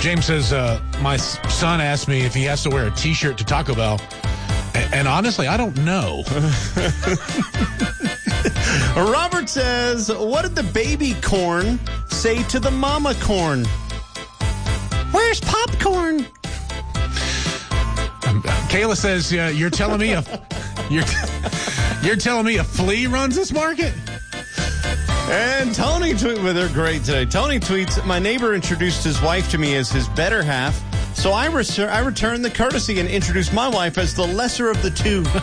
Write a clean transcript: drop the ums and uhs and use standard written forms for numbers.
James says, my son asked me if he has to wear a T-shirt to Taco Bell. And honestly, I don't know. Robert says, what did the baby corn say to the mama corn? Where's popcorn? Kayla says, you're telling me you're telling me a flea runs this market? And Tony with her great today. Tony tweets, my neighbor introduced his wife to me as his better half, so I returned the courtesy and introduced my wife as the lesser of the two.